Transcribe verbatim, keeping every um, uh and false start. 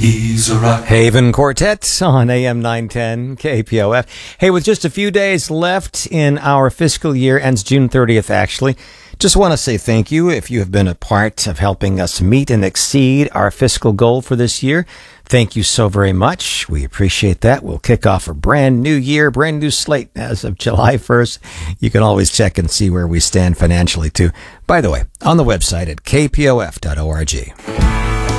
He's a rock. Haven Quartet on A M nine ten K P O F. Hey, with just a few days left in our fiscal year, ends June thirtieth actually, just want to say thank you if you have been a part of helping us meet and exceed our fiscal goal for this year. Thank you so very much. We appreciate that. We'll kick off a brand new year, brand new slate as of July first. You can always check and see where we stand financially too. By the way, on the website at k p o f dot org.